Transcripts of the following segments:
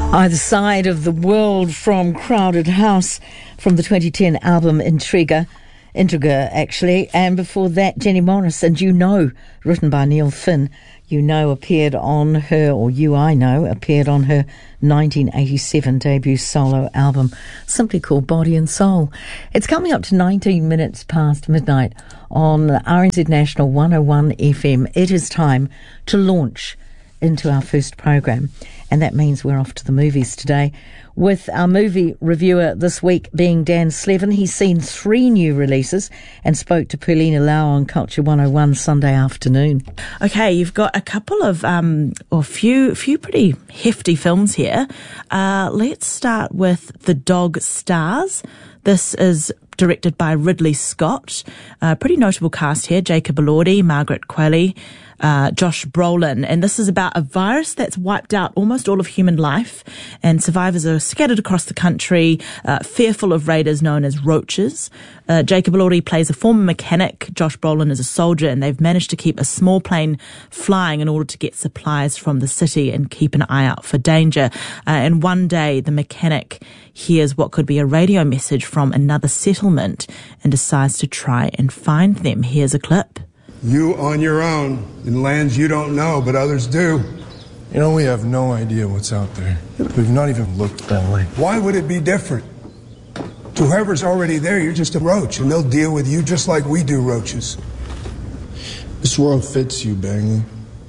Either Side of the World from Crowded House from the 2010 album Intriga actually, and before that Jenny Morris and You Know, written by Neil Finn. You Know appeared on her, or You I Know appeared on her 1987 debut solo album, simply called Body and Soul. It's coming up to 19 minutes past midnight on RNZ National 101 FM. It is time to launch into our first program, and that means we're off to the movies today with our movie reviewer this week being Dan Slevin. He's seen 3 new releases and spoke to Paulina Lau on Culture 101 Sunday afternoon. Okay, you've got a couple of or few pretty hefty films here. Let's start with The Dog Stars. This is directed by Ridley Scott. Pretty notable cast here: Jacob Elordi, Margaret Qualley, Josh Brolin, and this is about a virus that's wiped out almost all of human life, and survivors are scattered across the country, fearful of raiders known as roaches. Jacob Elordi plays a former mechanic, Josh Brolin is a soldier, and they've managed to keep a small plane flying in order to get supplies from the city and keep an eye out for danger. And one day the mechanic hears what could be a radio message from another settlement and decides to try and find them. Here's a clip. You on your own in lands you don't know, but others do. You know, we have no idea what's out there. We've not even looked that way. Why would it be different? To whoever's already there, you're just a roach, and they'll deal with you just like we do roaches. This world fits you, Bangley.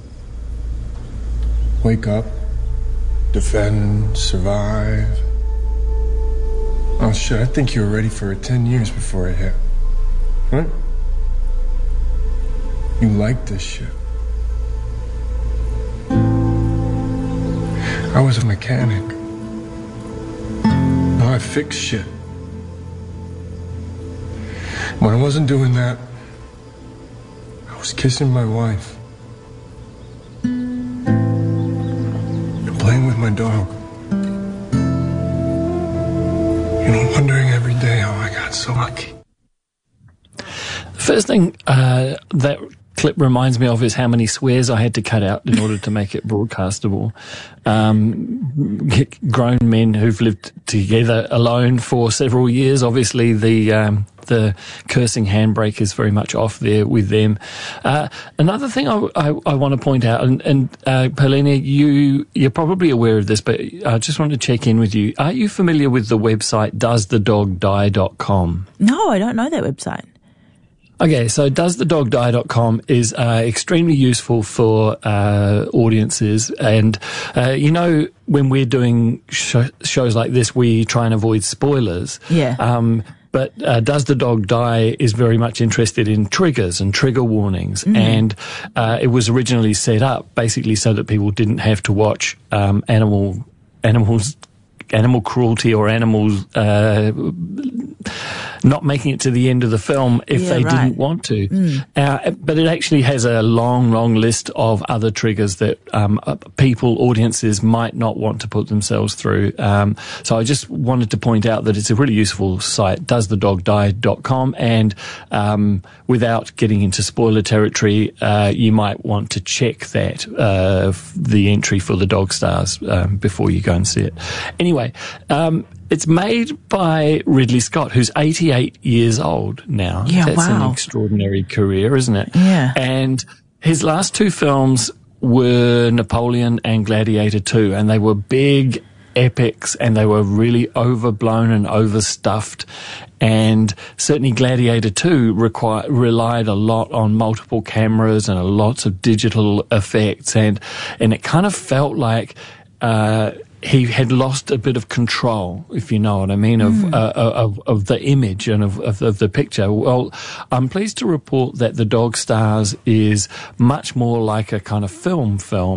Wake up, defend, survive. Oh shit, I think you were ready for it 10 years before it hit. Huh? You like this shit. I was a mechanic. Now I fix shit. When I wasn't doing that, I was kissing my wife and playing with my dog. You know, wondering every day how I got so lucky. The first thing that clip reminds me of is how many swears I had to cut out in order to make it broadcastable. Grown men who've lived together alone for several years. Obviously, the cursing handbrake is very much off there with them. Another thing I want to point out, and Paulina, you're probably aware of this, but I just want to check in with you. Are you familiar with the website doesthedogdie.com? No, I don't know that website. Okay, so doesthedogdie.com is extremely useful for audiences, and you know, when we're doing shows like this, we try and avoid spoilers. Yeah. But Does the Dog Die is very much interested in triggers and trigger warnings, and it was originally set up basically so that people didn't have to watch animal cruelty or animals not making it to the end of the film if they didn't want to. But it actually has a long list of other triggers that audiences might not want to put themselves through. So I just wanted to point out that it's a really useful site, doesthedogdie.com, and without getting into spoiler territory, you might want to check that, the entry for The Dog Stars, before you go and see it. Anyway, it's made by Ridley Scott, who's 88 years old now. Yeah, That's wow. an extraordinary career, isn't it? Yeah. And his last 2 films were Napoleon and Gladiator 2, and they were big epics, and they were really overblown and overstuffed. And certainly Gladiator 2 relied a lot on multiple cameras and lots of digital effects, and it kind of felt like he had lost a bit of control, if you know what I mean, of the image and of the picture. Well, I'm pleased to report that The Dog Stars is much more like a kind of film.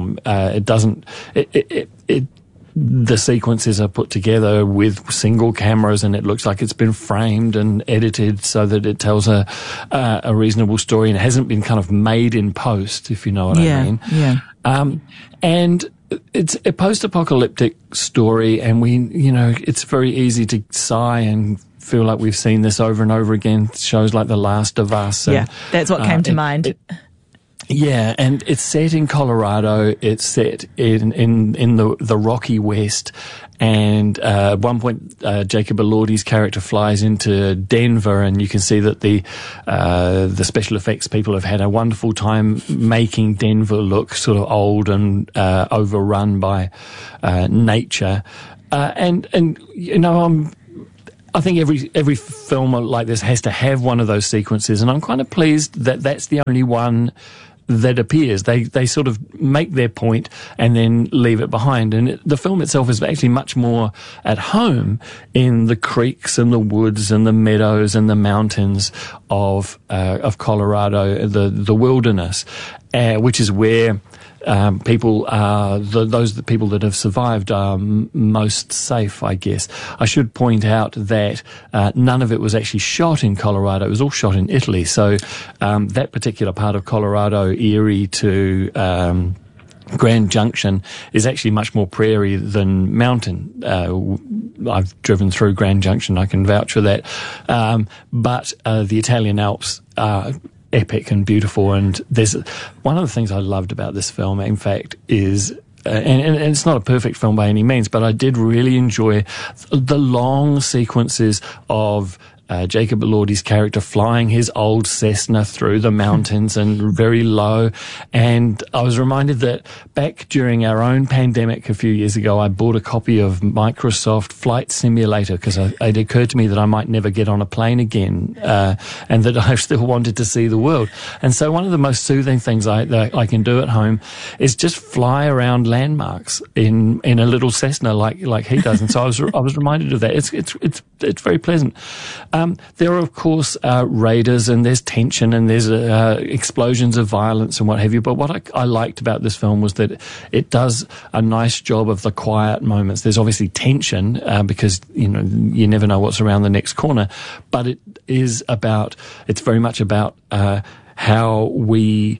The sequences are put together with single cameras, and it looks like it's been framed and edited so that it tells a reasonable story, and it hasn't been kind of made in post, if you know what I mean. Yeah. And it's a post-apocalyptic story, and it's very easy to sigh and feel like we've seen this over and over again. Shows like The Last of Us. Yeah, that's what came to mind. Yeah, and it's set in Colorado. It's set in the Rocky West. And at one point, Jacob Elordi's character flies into Denver, and you can see that the special effects people have had a wonderful time making Denver look sort of old and overrun by nature. And you know, I think every film like this has to have one of those sequences, and I'm kind of pleased that that's the only one that appears. They sort of make their point and then leave it behind. And the film itself is actually much more at home in the creeks and the woods and the meadows and the mountains of Colorado, the wilderness, which is where people are, the people that have survived are most safe, I guess. I should point out that none of it was actually shot in Colorado. It was all shot in Italy. So that particular part of Colorado, Erie to Grand Junction, is actually much more prairie than mountain. I've driven through Grand Junction. I can vouch for that. But the Italian Alps are epic and beautiful, and there's one of the things I loved about this film, in fact, is and it's not a perfect film by any means, but I did really enjoy the long sequences of Jacob Elordi's character flying his old Cessna through the mountains and very low. And I was reminded that back during our own pandemic a few years ago, I bought a copy of Microsoft Flight Simulator because it occurred to me that I might never get on a plane again, and that I still wanted to see the world. And so one of the most soothing things that I can do at home is just fly around landmarks in a little Cessna like he does. And so I was reminded of that. It's very pleasant. There are, of course, raiders, and there's tension, and there's explosions of violence and what have you. But what I liked about this film was that it does a nice job of the quiet moments. There's obviously tension because you never know what's around the next corner. But it's very much about how we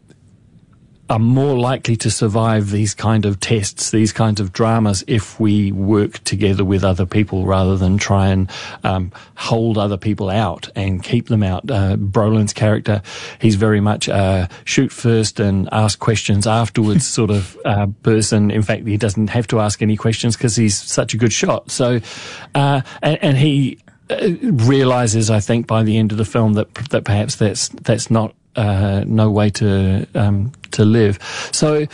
are more likely to survive these kind of tests, these kinds of dramas, if we work together with other people rather than try and hold other people out and keep them out. Brolin's character, he's very much shoot first and ask questions afterwards sort of person. In fact, he doesn't have to ask any questions because he's such a good shot. So, and he realizes, I think, by the end of the film that perhaps that's not no way to live. So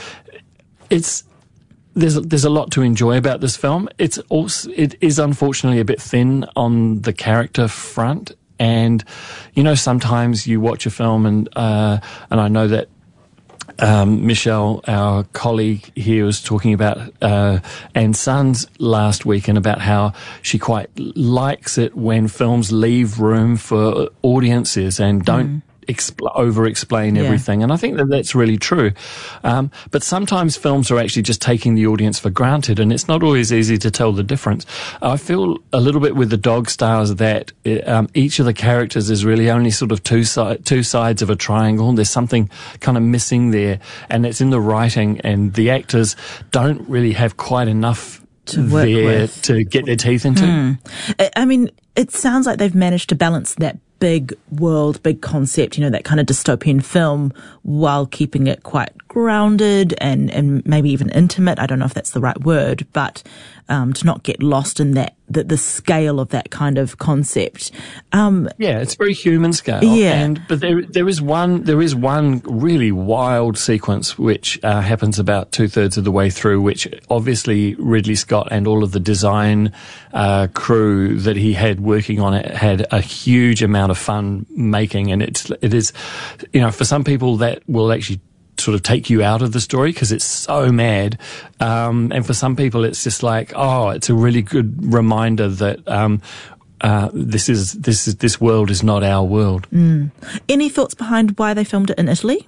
there's a lot to enjoy about this film. It is unfortunately a bit thin on the character front, and sometimes you watch a film and I know that Michelle, our colleague here, was talking about Anne Sons last week, and about how she quite likes it when films leave room for audiences and don't over-explain everything. And I think that's really true. But sometimes films are actually just taking the audience for granted, and it's not always easy to tell the difference. I feel a little bit with The Dog Stars that each of the characters is really only sort of two sides of a triangle. There's something kind of missing there, and it's in the writing, and the actors don't really have quite enough to get their teeth into. I mean, it sounds like they've managed to balance that big world, big concept, that kind of dystopian film, while keeping it quite grounded and maybe even intimate. I don't know if that's the right word, but to not get lost in the scale of that kind of concept. It's very human scale. Yeah. But there is one really wild sequence which happens about 2/3 of the way through, which obviously Ridley Scott and all of the design crew that he had working on it had a huge amount of fun making, and it is for some people that will actually sort of take you out of the story because it's so mad, and for some people it's just like, it's a really good reminder that this world is not our world. Any thoughts behind why they filmed it in Italy?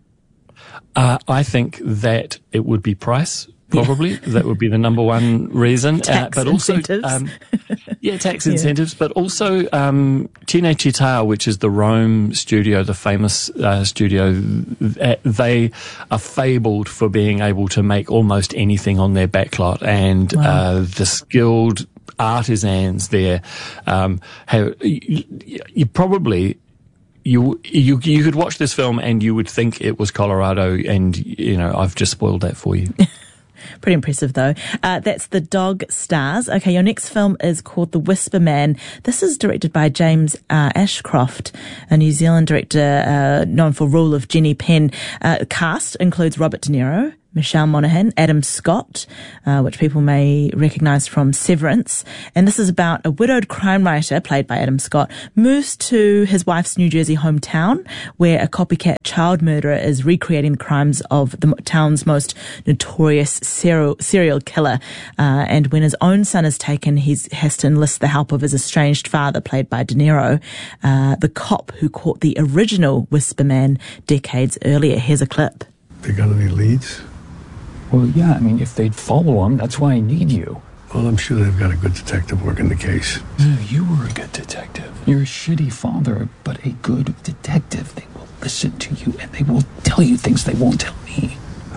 I think that it would be price. Probably that would be the number one reason. Tax but also, incentives. Tax incentives, but also Cinecittà, which is the Rome studio, the famous studio. They are fabled for being able to make almost anything on their backlot, and the skilled artisans there you probably you could watch this film and you would think it was Colorado, and I've just spoiled that for you. Pretty impressive, though. That's The Dog Stars. Okay, your next film is called The Whisper Man. This is directed by James Ashcroft, a New Zealand director known for Rule of Jenny Penn. Cast includes Robert De Niro, Michelle Monaghan, Adam Scott, which people may recognise from Severance. And this is about a widowed crime writer, played by Adam Scott, moves to his wife's New Jersey hometown, where a copycat child murderer is recreating the crimes of the town's most notorious serial killer. And when his own son is taken, he has to enlist the help of his estranged father, played by De Niro, the cop who caught the original Whisper Man decades earlier. Here's a clip. They got any leads? Well, yeah, I mean, if they'd follow him, that's why I need you. Well, I'm sure they've got a good detective working the case. No, you were a good detective. You're a shitty father, but a good detective. They will listen to you, and they will tell you things they won't tell me.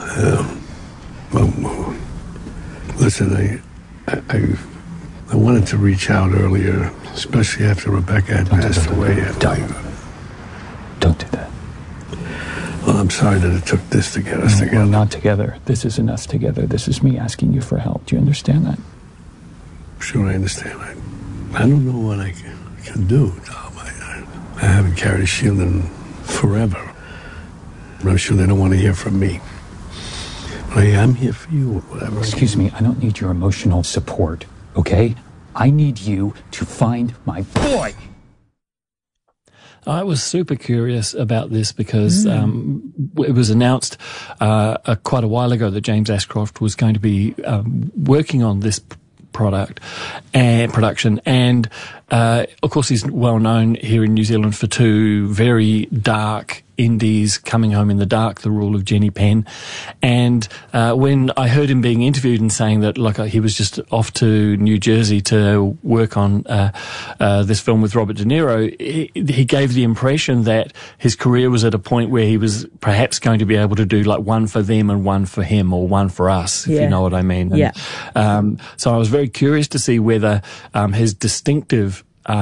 Well, listen, I wanted to reach out earlier, especially after Rebecca had passed away. Don't do that. Well, I'm sorry that it took this to get us together. We're not together. This isn't us together. This is me asking you for help. Do you understand that? Sure, I understand. I don't know what I can do, Tom. I haven't carried a shield in forever. I'm sure they don't want to hear from me. But I'm here for you, whatever. Excuse me, I don't need your emotional support, okay? I need you to find my boy! I was super curious about this because it was announced quite a while ago that James Ashcroft was going to be working on this production, and of course he's well known here in New Zealand for two very dark indies, Coming Home in the Dark, The Rule of Jenny Penn. And when I heard him being interviewed and saying that he was just off to New Jersey to work on this film with Robert De Niro, he gave the impression that his career was at a point where he was perhaps going to be able to do like one for them and one for him, or one for us, if you know what I mean. And, yeah. So I was very curious to see whether his distinctive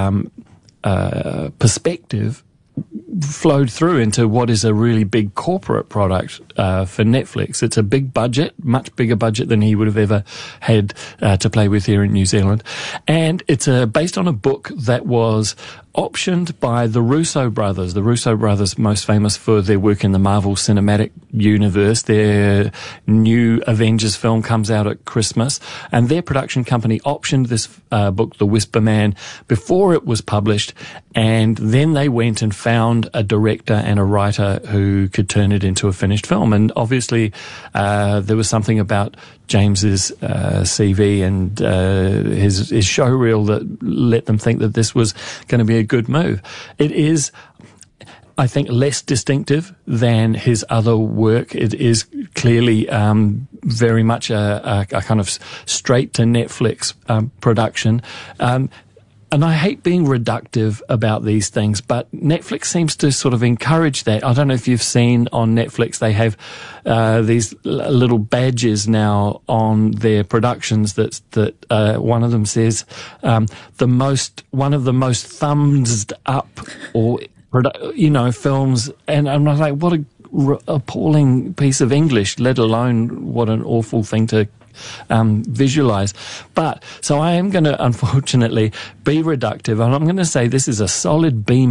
perspective flowed through into what is a really big corporate product for Netflix. It's a big budget, much bigger budget than he would have ever had to play with here in New Zealand. And it's based on a book that was optioned by the Russo brothers. The Russo brothers, most famous for their work in the Marvel Cinematic Universe. Their new Avengers film comes out at Christmas, and their production company optioned this book, The Whisper Man, before it was published, and then they went and found a director and a writer who could turn it into a finished film. And obviously there was something about James's CV and his showreel that let them think that this was going to be a good move. It is, I think, less distinctive than his other work. It is clearly very much a kind of straight to Netflix production. And I hate being reductive about these things, but Netflix seems to sort of encourage that. I don't know if you've seen on Netflix, they have these little badges now on their productions that one of them says one of the most thumbs up or films, and I'm like, what a appalling piece of English, let alone what an awful thing to visualize. But so I am going to unfortunately be reductive, and I'm going to say this is a solid B-.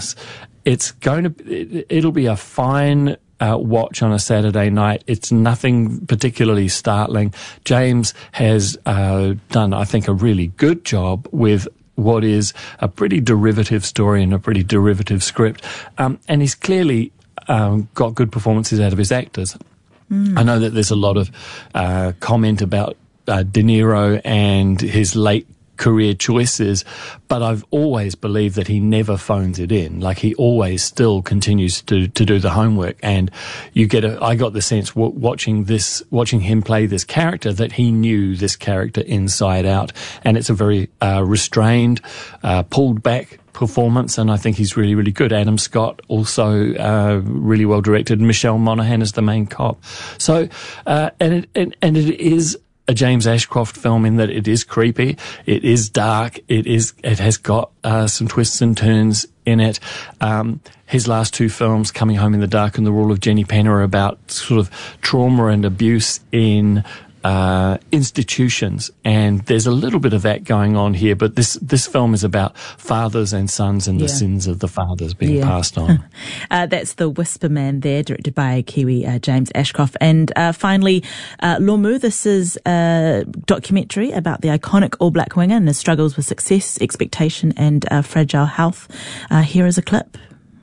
It'll be a fine watch on a Saturday night. It's nothing particularly startling. James has done, I think, a really good job with what is a pretty derivative story and a pretty derivative script, and he's clearly got good performances out of his actors. I know that there's a lot of comment about De Niro and his late career choices, but I've always believed that he never phones it in. Like, he always still continues to do the homework, and I got the sense watching him play this character that he knew this character inside out, and it's a very restrained, pulled back performance, and I think he's really, really good. Adam Scott also really well directed. Michelle Monaghan is the main cop. So, and it is a James Ashcroft film in that it is creepy, it is dark, it has got some twists and turns in it. His last two films, Coming Home in the Dark and The Rule of Jenny Penn, are about sort of trauma and abuse in institutions, and there's a little bit of that going on here, but this film is about fathers and sons and the sins of the fathers being passed on. That's The Whisper Man there, directed by Kiwi James Ashcroft. And finally, Lomu, this is a documentary about the iconic All Black winger and his struggles with success, expectation and fragile health. Here is a clip.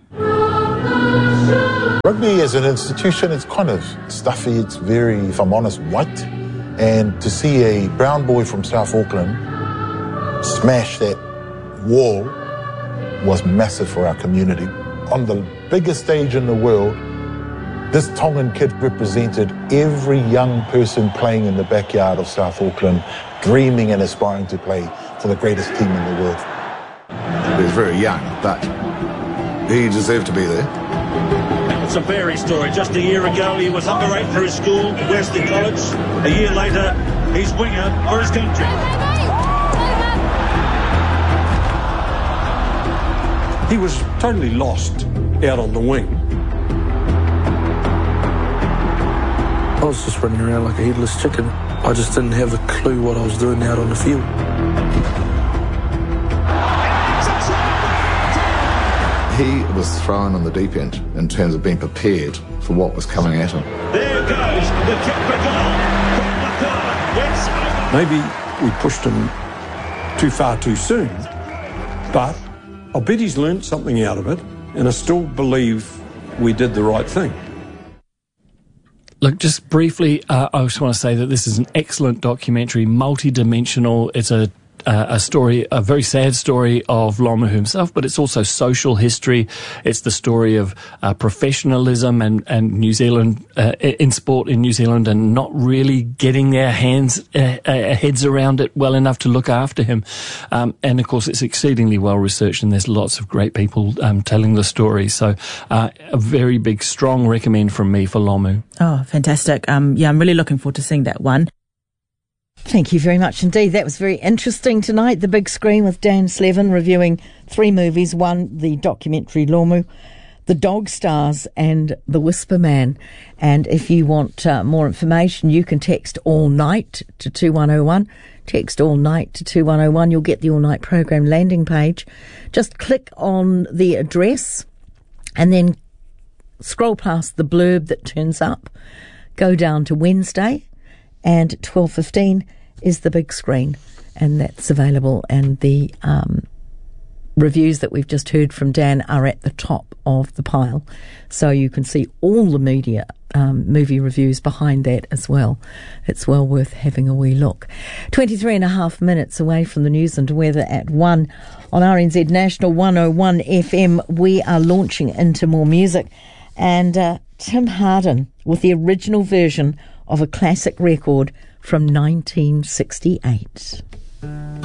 Rugby as an institution, it's kind of stuffy, it's very, if I'm honest, white. And to see a brown boy from South Auckland smash that wall was massive for our community. On the biggest stage in the world, this Tongan kid represented every young person playing in the backyard of South Auckland, dreaming and aspiring to play for the greatest team in the world. He was very young, but he deserved to be there. It's a fairy story. Just a year ago, he was number 8 for his school, Wesley College. A year later, he's winger for his country. He was totally lost out on the wing. I was just running around like a headless chicken. I just didn't have a clue what I was doing out on the field. He was thrown on the deep end in terms of being prepared for what was coming at him. There goes the kick for goal from McCartan. Maybe we pushed him too far too soon, but I'll bet he's learnt something out of it, and I still believe we did the right thing. Look, just briefly, I just want to say that this is an excellent documentary, multi-dimensional. It's a story, a very sad story of Lomu himself, but it's also social history. It's the story of professionalism and New Zealand, in sport in New Zealand, and not really getting their heads around it well enough to look after him. And of course, it's exceedingly well researched, and there's lots of great people telling the story. So a very big, strong recommend from me for Lomu. Oh, fantastic. I'm really looking forward to seeing that one. Thank you very much indeed. That was very interesting tonight. The Big Screen with Dan Slevin reviewing 3 movies. 1, the documentary Lomu, The Dog Stars and The Whisper Man. And if you want more information, you can text All Night to 2101. Text All Night to 2101. You'll get the All Night program landing page. Just click on the address and then scroll past the blurb that turns up. Go down to Wednesday, and 12:15 is the Big Screen, and that's available. And the reviews that we've just heard from Dan are at the top of the pile, so you can see all the movie reviews behind that as well. It's well worth having a wee look. 23.5 minutes away from the news and weather at 1 on RNZ National 101 FM. We are launching into more music, and Tim Hardin with the original version of a classic record from 1968.